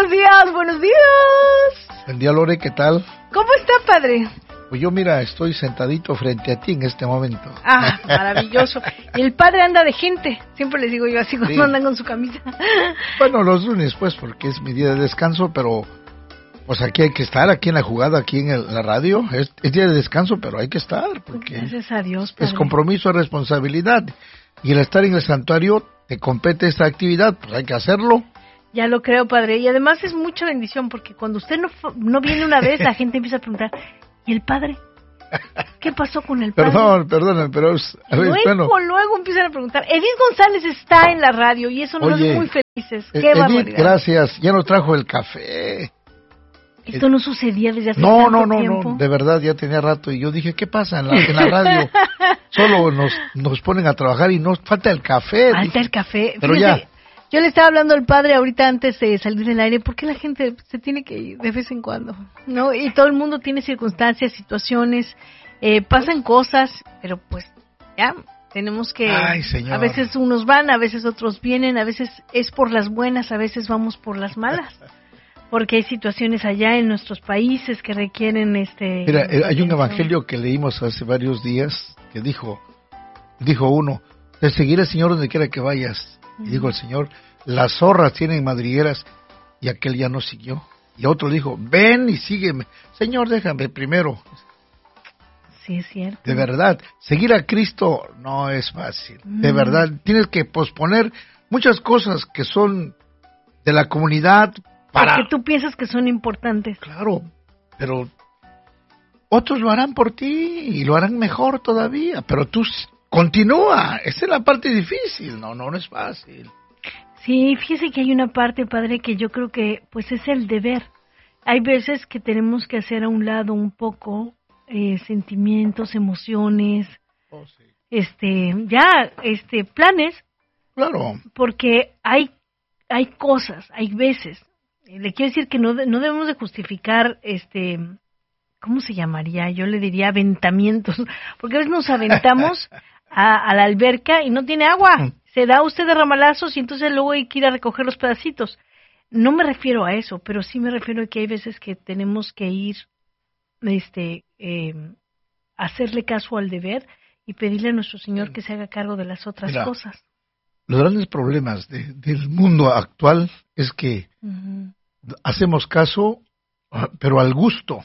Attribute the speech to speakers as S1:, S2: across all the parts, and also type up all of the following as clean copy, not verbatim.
S1: buenos días, buenos días.
S2: Buen día, Lore, ¿qué tal?
S1: ¿Cómo está, padre?
S2: Pues yo, mira, estoy sentadito frente a ti en este momento.
S1: Ah, maravilloso. Y el padre anda de gente, siempre les digo yo así cuando
S2: Sí.
S1: andan con su camisa.
S2: Bueno, los lunes, pues, porque es mi día de descanso, pero pues aquí hay que estar, aquí en la jugada, aquí en la radio. Es día de descanso, pero hay que estar, porque
S1: Gracias a Dios, padre.
S2: es compromiso, es responsabilidad. Y el estar en el santuario, te compete esta actividad, pues hay que hacerlo.
S1: Ya lo creo, padre. Y además es mucha bendición, porque cuando usted no viene una vez, la gente empieza a preguntar, ¿y el padre? ¿Qué pasó con el padre?
S2: Perdón, pero
S1: Luego empiezan a preguntar. Edith González está en la radio y eso nos hace muy felices. ¡Qué
S2: Edith,
S1: barbaridad!
S2: gracias. Ya nos trajo el café.
S1: Esto no sucedía desde hace tanto tiempo.
S2: No, de verdad, ya tenía rato. Y yo dije, ¿qué pasa en la radio? Solo nos ponen a trabajar y nos falta el café.
S1: Falta el café.
S2: Pero
S1: Fíjese,
S2: ya.
S1: Yo le estaba hablando al padre ahorita antes de salir del aire, ¿por qué la gente se tiene que ir de vez en cuando? ¿No? Y todo el mundo tiene circunstancias, situaciones, pasan cosas, pero pues ya tenemos que...
S2: Ay, señor.
S1: A veces unos van, a veces otros vienen, a veces es por las buenas, a veces vamos por las malas. Porque hay situaciones allá en nuestros países que requieren
S2: Mira, hay un evangelio que leímos hace varios días que dijo uno, te seguiré, Señor, donde quiera que vayas. Y dijo el Señor, las zorras tienen madrigueras, y aquel ya no siguió. Y otro dijo, ven y sígueme. Señor, déjame primero.
S1: Sí, es cierto.
S2: De verdad, seguir a Cristo no es fácil. De verdad, tienes que posponer muchas cosas que son de la comunidad para...
S1: Porque tú piensas que son importantes.
S2: Claro, pero otros lo harán por ti y lo harán mejor todavía, pero tú continúa. Esa es la parte difícil, no es fácil.
S1: Sí, fíjese que hay una parte, padre, que yo creo que pues es el deber. Hay veces que tenemos que hacer a un lado un poco sentimientos, emociones, planes.
S2: Claro.
S1: Porque hay cosas, hay veces. Le quiero decir que no debemos de justificar, ¿cómo se llamaría? Yo le diría aventamientos, porque a veces nos aventamos a la alberca y no tiene agua. Se da usted de ramalazos y entonces luego hay que ir a recoger los pedacitos. No me refiero a eso, pero sí me refiero a que hay veces que tenemos que ir, hacerle caso al deber y pedirle a nuestro Señor que se haga cargo de las otras cosas.
S2: Los grandes problemas del mundo actual es que hacemos caso, pero al gusto.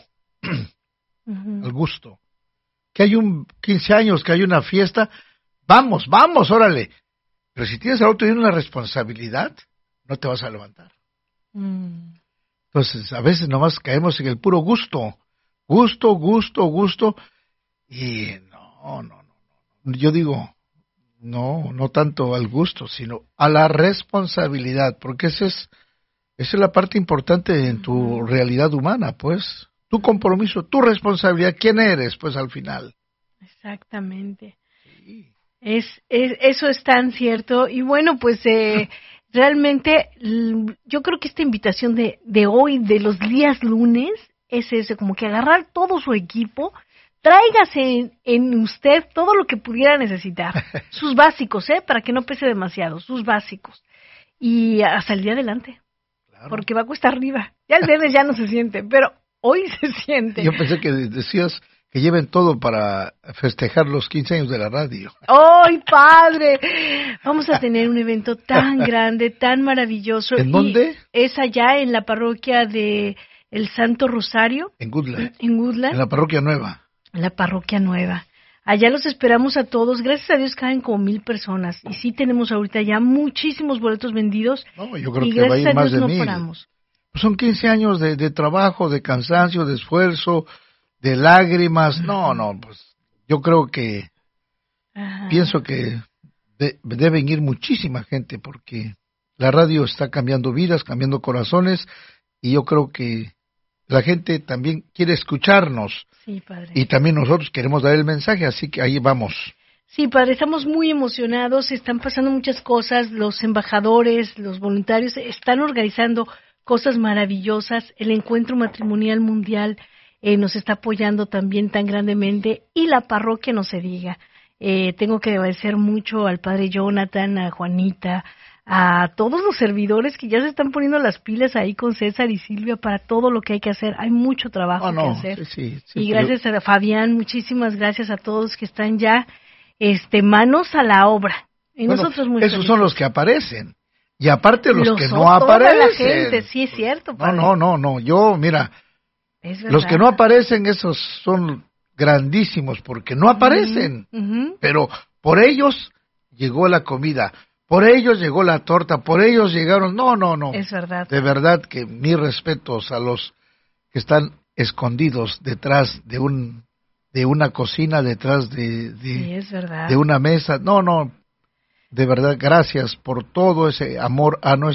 S2: Al gusto. Que hay un 15 años, que hay una fiesta, vamos, órale. Pero si tienes al otro día una responsabilidad, no te vas a levantar. Entonces, a veces nomás caemos en el puro gusto. Gusto. Y no. Yo digo, no tanto al gusto, sino a la responsabilidad, porque esa es la parte importante en tu realidad humana, pues. Tu compromiso, tu responsabilidad, ¿quién eres, pues, al final?
S1: Exactamente. Sí. Eso es tan cierto. Y bueno, pues, realmente, yo creo que esta invitación de hoy, de los días lunes, es ese, como que agarrar todo su equipo, tráigase en usted todo lo que pudiera necesitar. Sus básicos, para que no pese demasiado, sus básicos. Y a salir adelante. Claro. Porque va a cuesta arriba. Ya el viernes ya no se siente, pero hoy se siente.
S2: Yo pensé que decías que lleven todo para festejar los 15 años de la radio.
S1: ¡Ay, padre! Vamos a tener un evento tan grande, tan maravilloso.
S2: ¿En dónde?
S1: Es allá en la parroquia de El Santo Rosario.
S2: En Goodland.
S1: En
S2: la parroquia nueva.
S1: En la parroquia nueva. Allá los esperamos a todos. Gracias a Dios caen como 1,000 personas. Y sí tenemos ahorita ya muchísimos boletos vendidos.
S2: No, yo creo que va a ir más de 1,000.
S1: Paramos.
S2: Pues son 15 años de trabajo, de cansancio, de esfuerzo, de lágrimas. No, pues yo creo que pienso que deben ir muchísima gente porque la radio está cambiando vidas, cambiando corazones y yo creo que la gente también quiere escucharnos.
S1: Sí, padre.
S2: Y también nosotros queremos dar el mensaje, así que ahí vamos.
S1: Sí, padre, estamos muy emocionados, están pasando muchas cosas, los embajadores, los voluntarios están organizando cosas maravillosas, el encuentro matrimonial mundial nos está apoyando también tan grandemente y la parroquia no se diga. Tengo que agradecer mucho al padre Jonathan, a Juanita, a todos los servidores que ya se están poniendo las pilas ahí con César y Silvia para todo lo que hay que hacer. Hay mucho trabajo que hacer.
S2: Sí,
S1: y gracias a Fabián, muchísimas gracias a todos que están ya manos a la obra. Y nosotros muy
S2: esos
S1: felices.
S2: son los que aparecen. Y aparte los que no aparecen.
S1: La gente, sí es cierto. Padre.
S2: No. Yo, mira, los que no aparecen, esos son grandísimos porque no aparecen. Pero por ellos llegó la comida, por ellos llegó la torta, por ellos llegaron. No.
S1: Es verdad.
S2: De verdad que mis respetos a los que están escondidos detrás de una cocina, detrás
S1: sí, es verdad.
S2: de una mesa. No. De verdad, gracias por todo ese amor a nuestro